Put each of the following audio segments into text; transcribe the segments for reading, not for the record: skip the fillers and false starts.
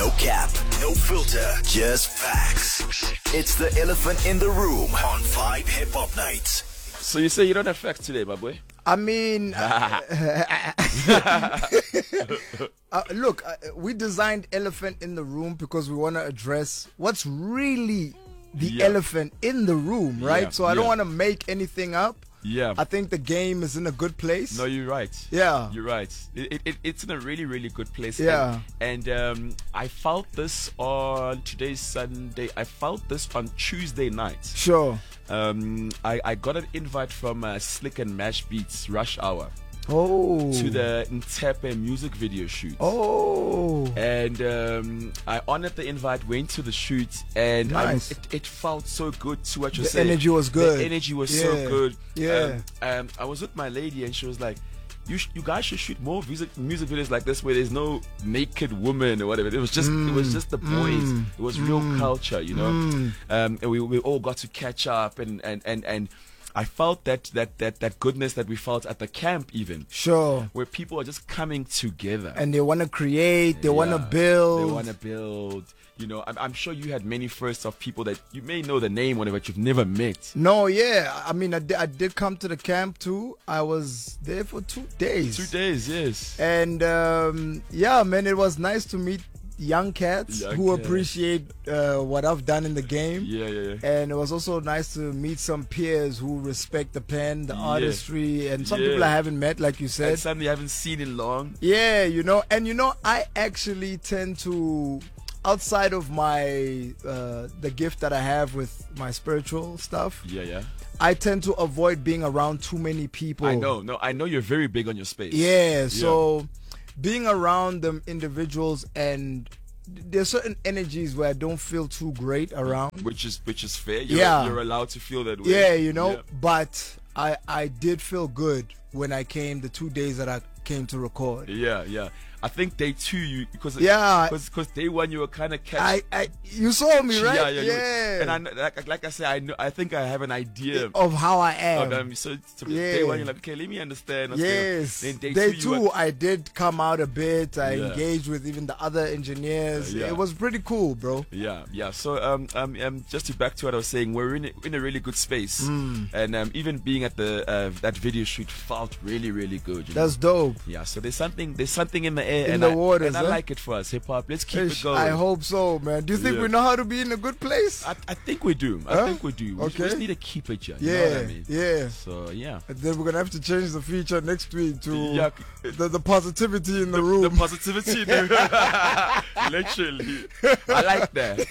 No cap, no filter, just facts. It's the elephant in the room on 5 Hip Hop Nights. So you say you don't have facts today, my boy? I mean, look, we designed Elephant in the Room because we want to address what's really the elephant in the room, right? Yeah, so I don't want to make anything up. Yeah. I think the game is in a good place. No, you're right. Yeah. You're right. It's in a really, really good place. Yeah. And I felt this on today's Sunday. I felt this on Tuesday night. Sure. I got an invite from Slick and Mash Beats Rush Hour to the Ntepe music video shoot. And I honored the invite, went to the shoot, and nice. it felt so good to what you the said. The energy was good. The energy was so good. Yeah. I was with my lady, and she was like, you guys should shoot more music videos like this where there's no naked woman or whatever. It was just the boys. It was real culture, you know. And we all got to catch up, and I felt that goodness that we felt at the camp, even. Sure. Where people are just coming together. And they want to create, they want to build. They want to build. You know, I'm sure you had many firsts of people that you may know the name, whatever, but you've never met. No, yeah. I mean, I did come to the camp too. I was there for 2 days. 2 days, yes. And yeah, man, it was nice to meet young cats who appreciate what I've done in the game. Yeah. And it was also nice to meet some peers who respect the pen, the artistry, and some people I haven't met, like you said. And some you haven't seen in long. Yeah, you know, and you know, I actually tend to, outside of my the gift that I have with my spiritual stuff, I tend to avoid being around too many people. I know you're very big on your space. Yeah, so being around them individuals, and there's certain energies where I don't feel too great around, which is fair. You're allowed to feel that way. Yeah, you know, but I did feel good when I came the 2 days that I came to record. Yeah. I think day two, because day one you were kind of catching. You saw me, right? Yeah. And I like I said, I think I have an idea of how I am. So day one you're like, okay, let me understand. Yes. Then day two, I did come out a bit. I engaged with even the other engineers. It was pretty cool, bro. Yeah. So just to back to what I was saying, we're in a really good space, and even being at the that video shoot felt really, really good. That's dope. Yeah. So there's something in the air. In the waters, and I like it for us, hip hop. Let's keep it going. I hope so, man. Do you think we know how to be in a good place? I think we do. I think we do. We just need to keep it, you know what I mean? Yeah. So yeah. And then we're gonna have to change the feature next week to the positivity in the room. The positivity in the room. Literally. I like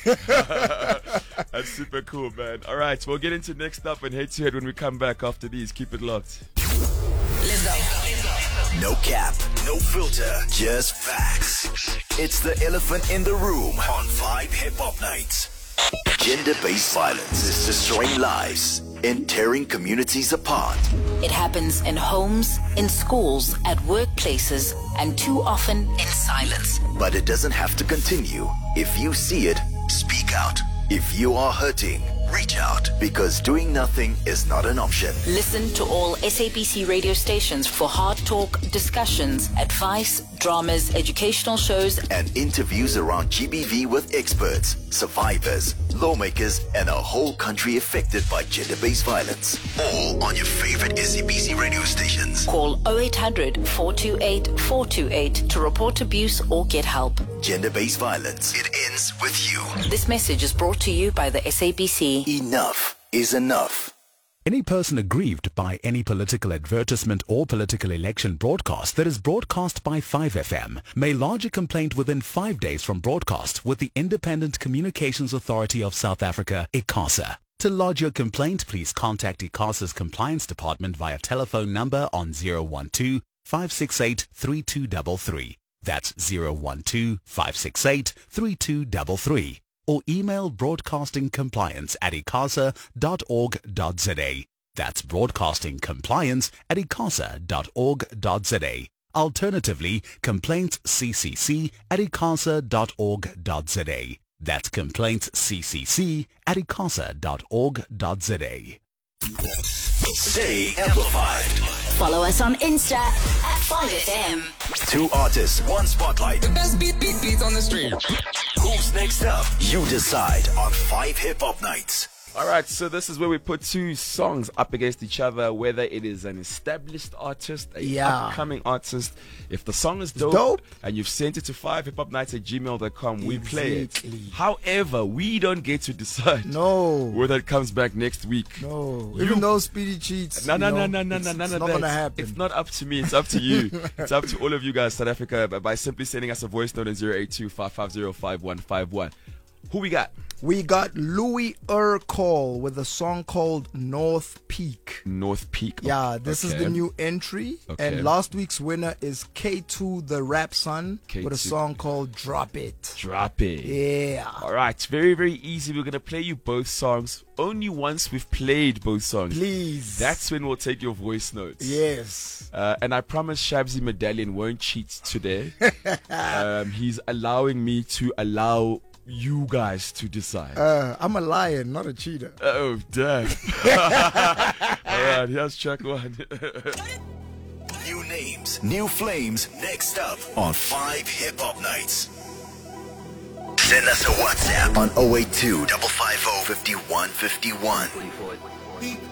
that. That's super cool, man. All right, we'll get into next up and head to head when we come back after these. Keep it locked. Let's go. No cap, no filter, just facts. It's the elephant in the room on 5 Hip Hop Nights. Gender-based violence is destroying lives and tearing communities apart. It happens in homes, in schools, at workplaces, and too often in silence. But it doesn't have to continue. If you see it, speak out. If you are hurting, reach out, because doing nothing is not an option. Listen to all SABC radio stations for hard talk, discussions, advice, dramas, educational shows, and interviews around GBV with experts, survivors, lawmakers, and a whole country affected by gender-based violence. All on your favorite SABC radio stations. Call 0800 428 428 to report abuse or get help. Gender-based violence. It ends with you. This message is brought to you by the SABC. Enough is enough. Any person aggrieved by any political advertisement or political election broadcast that is broadcast by 5FM may lodge a complaint within 5 days from broadcast with the Independent Communications Authority of South Africa, ICASA. To lodge your complaint, please contact ICASA's Compliance Department via telephone number on 012 568 3233. That's 012 568 3233. Or email broadcastingcompliance@icasa.org.za. That's broadcastingcompliance@icasa.org.za. Alternatively, complaintsccc@icasa.org.za. That's complaintsccc@icasa.org.za. Stay amplified. Follow us on Insta at 5FM. 2 artists, 1 spotlight. The best beats on the street. Who's next up? You decide on 5 Hip Hop Nights. All right, so this is where we put 2 songs up against each other, whether it is an established artist, a upcoming artist. If the song is dope and you've sent it to 5hiphopnights@gmail.com, we play it. However, we don't get to decide whether it comes back next week. Even though Speedy cheats. None of that. It's not going to happen. It's not up to me. It's up to you. It's up to all of you guys, South Africa, by simply sending us a voice note at 082-550-5151. Who we got? We got Louis Urquhart with a song called North Peak. North Peak. Yeah, this is the new entry. And last week's winner is K2 the Rap Son with a song called Drop It. Drop It. Yeah. All right, very, very easy. We're going to play you both songs. Only once we've played both songs. Please. That's when we'll take your voice notes. Yes. And I promise Shabzy Medallion won't cheat today. He's allowing me to allow you guys to decide. I'm a lion, not a cheater. Oh, damn. All right, here's track 1. New names, new flames, next up on 5 Hip Hop Nights. Send us a WhatsApp on 082 550 5151.